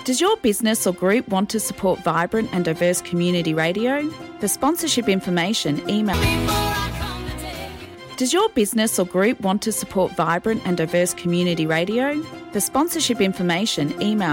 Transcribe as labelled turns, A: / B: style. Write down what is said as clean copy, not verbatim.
A: Does your business or group want to support vibrant and diverse community radio? For sponsorship information, email. Does your business or group want to support vibrant and diverse community radio? For sponsorship information, email